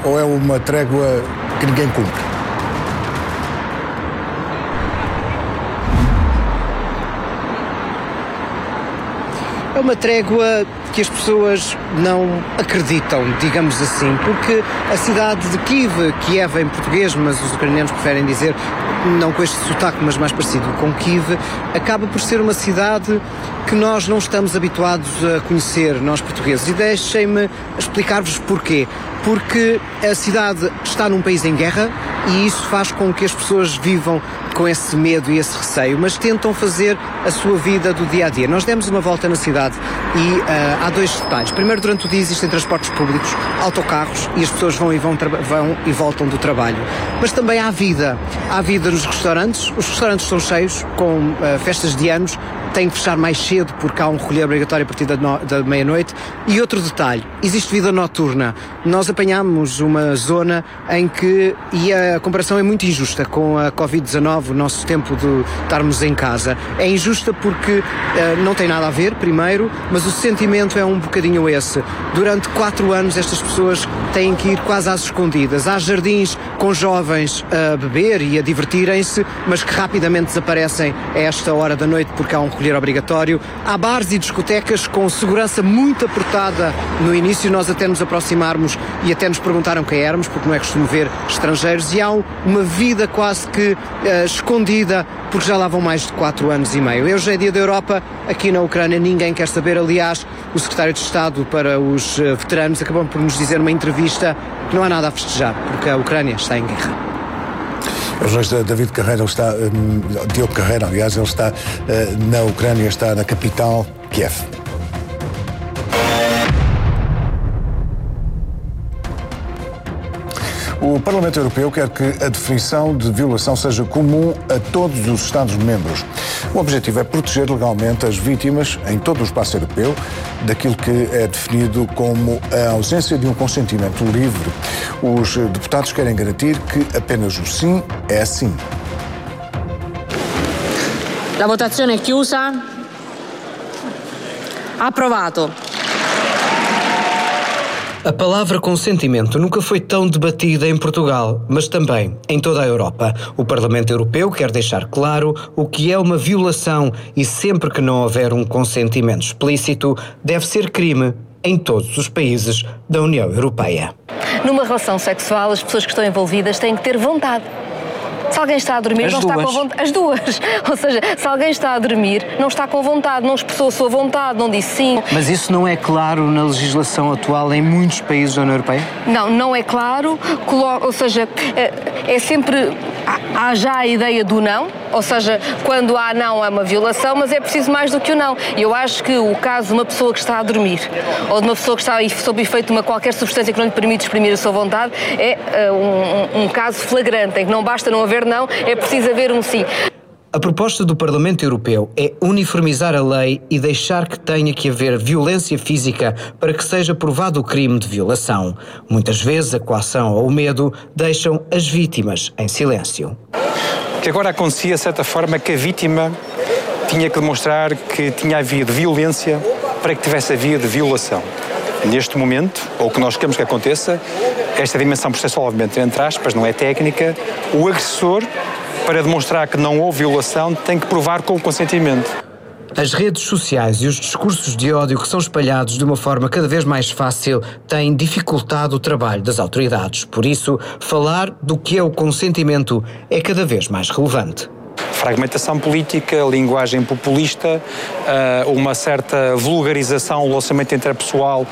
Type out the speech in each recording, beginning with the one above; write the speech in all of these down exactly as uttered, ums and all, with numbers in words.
ou é uma trégua que ninguém cumpre? É uma trégua que as pessoas não acreditam, digamos assim, porque a cidade de Kiev, Kiev em português, mas os ucranianos preferem dizer, não com este sotaque, mas mais parecido com Kiev, acaba por ser uma cidade que nós não estamos habituados a conhecer, nós portugueses. E deixem-me explicar-vos porquê. Porque a cidade está num país em guerra e isso faz com que as pessoas vivam com esse medo e esse receio, mas tentam fazer a sua vida do dia a dia. Nós demos uma volta na cidade e uh, há dois detalhes. Primeiro, durante o dia existem transportes públicos, autocarros, e as pessoas vão e, vão, vão e voltam do trabalho. Mas também há vida. Há vida nos restaurantes. Os restaurantes estão cheios, com uh, festas de anos, têm que fechar mais cedo porque há um recolher obrigatório a partir da, no... da meia-noite. E outro detalhe, existe vida noturna. Nós apanhámos uma zona em que, e a comparação é muito injusta com a covid dezanove, o nosso tempo de estarmos em casa. É injusta porque uh, não tem nada a ver, primeiro, mas o sentimento é um bocadinho esse. Durante quatro anos estas pessoas têm que ir quase às escondidas. Há jardins com jovens a beber e a divertirem-se, mas que rapidamente desaparecem a esta hora da noite porque há um recolher obrigatório. Há bares e discotecas com segurança muito apertada no início, nós até nos aproximarmos e até nos perguntaram quem éramos, porque não é costume ver estrangeiros, e há uma vida quase que uh, escondida, porque já lá vão mais de quatro anos e meio. Hoje é dia da Europa, aqui na Ucrânia ninguém quer saber. Aliás, o secretário de Estado para os uh, veteranos acabou por nos dizer numa entrevista que não há nada a festejar, porque a Ucrânia está em guerra. O jornalista David Carreira, ele está, um, Diogo Carreira, aliás, ele está uh, na Ucrânia, está na capital, Kiev. O Parlamento Europeu quer que a definição de violação seja comum a todos os Estados-membros. O objetivo é proteger legalmente as vítimas em todo o espaço europeu daquilo que é definido como a ausência de um consentimento livre. Os deputados querem garantir que apenas o sim é sim. La votazione è chiusa. Approvato. A palavra consentimento nunca foi tão debatida em Portugal, mas também em toda a Europa. O Parlamento Europeu quer deixar claro o que é uma violação e sempre que não houver um consentimento explícito, deve ser crime em todos os países da União Europeia. Numa relação sexual, as pessoas que estão envolvidas têm que ter vontade. Se alguém está a dormir, As não duas. está com vontade. As duas. Ou seja, se alguém está a dormir, não está com vontade, não expressou a sua vontade, não disse sim. Mas isso não é claro na legislação atual em muitos países da União Europeia? Não, não é claro. Ou seja, é sempre... Há já a ideia do não, ou seja, quando há não é uma violação, mas é preciso mais do que o não. E eu acho que o caso de uma pessoa que está a dormir, ou de uma pessoa que está sob efeito de uma qualquer substância que não lhe permite exprimir a sua vontade, é uh, um, um caso flagrante, em que não basta não haver não, é preciso haver um sim. A proposta do Parlamento Europeu é uniformizar a lei e deixar que tenha que haver violência física para que seja provado o crime de violação. Muitas vezes a coação ou o medo deixam as vítimas em silêncio. O que agora acontecia, de certa forma, é que a vítima tinha que demonstrar que tinha havido violência para que tivesse havido violação. Neste momento, ou o que nós queremos que aconteça, esta dimensão processual, obviamente, entre aspas, não é técnica, o agressor, para demonstrar que não houve violação, tem que provar com o consentimento. As redes sociais e os discursos de ódio que são espalhados de uma forma cada vez mais fácil têm dificultado o trabalho das autoridades. Por isso, falar do que é o consentimento é cada vez mais relevante. Fragmentação política, linguagem populista, uma certa vulgarização do orçamento interpessoal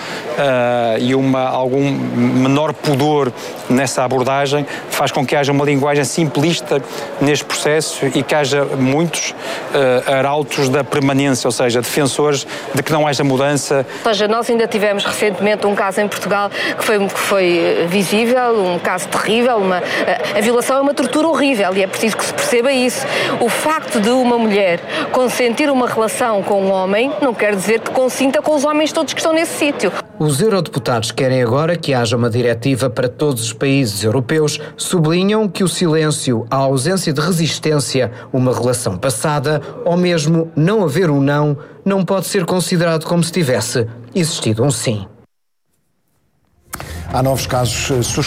e uma, algum menor pudor nessa abordagem faz com que haja uma linguagem simplista neste processo e que haja muitos arautos da permanência, ou seja, defensores de que não haja mudança. Ou seja, nós ainda tivemos recentemente um caso em Portugal que foi, que foi visível, um caso terrível, uma, a violação é uma tortura horrível e é preciso que se perceba isso. O facto de uma mulher consentir uma relação com um homem não quer dizer que consinta com os homens todos que estão nesse sítio. Os eurodeputados querem agora que haja uma diretiva para todos os países europeus, sublinham que o silêncio, a ausência de resistência, uma relação passada ou mesmo não haver um não, não pode ser considerado como se tivesse existido um sim. Há novos casos suspeitos.